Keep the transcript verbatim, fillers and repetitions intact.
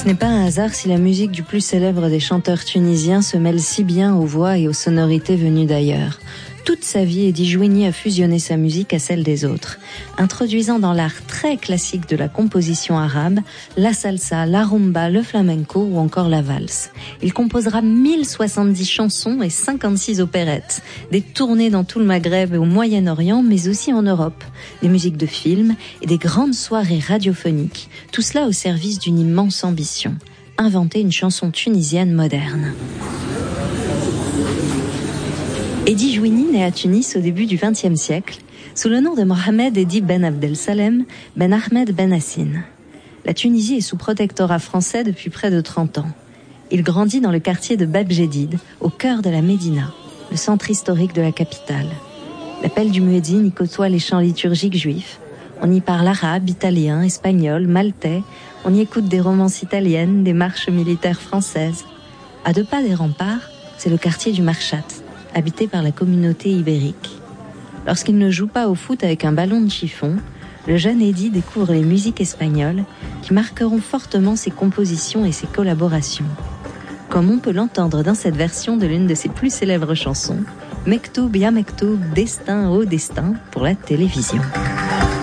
n'est pas un hasard si la musique du plus célèbre des chanteurs tunisiens se mêle si bien aux voix et aux sonorités venues d'ailleurs. Toute sa vie, Eddie Jouini a fusionné sa musique à celle des autres, introduisant dans l'art très classique de la composition arabe la salsa, la rumba, le flamenco ou encore la valse. Il composera mille soixante-dix chansons et cinquante-six opérettes, des tournées dans tout le Maghreb et au Moyen-Orient, mais aussi en Europe, des musiques de films et des grandes soirées radiophoniques, tout cela au service d'une immense ambition, inventer une chanson tunisienne moderne. Eddie Jouini naît à Tunis au début du vingtième siècle, sous le nom de Mohamed Eddi Ben Abdel Salem Ben Ahmed Ben Hassine. La Tunisie est sous protectorat français depuis près de trente ans. Il grandit dans le quartier de Bab Jedid, au cœur de la Médina, le centre historique de la capitale. L'appel du muezzin y côtoie les chants liturgiques juifs. On y parle arabe, italien, espagnol, maltais. On y écoute des romances italiennes, des marches militaires françaises. À deux pas des remparts, c'est le quartier du Marchat, habité par la communauté ibérique. Lorsqu'il ne joue pas au foot avec un ballon de chiffon, le jeune Eddie découvre les musiques espagnoles qui marqueront fortement ses compositions et ses collaborations. Comme on peut l'entendre dans cette version de l'une de ses plus célèbres chansons, Mektoub ya Mektoub, Destin au destin, pour la télévision.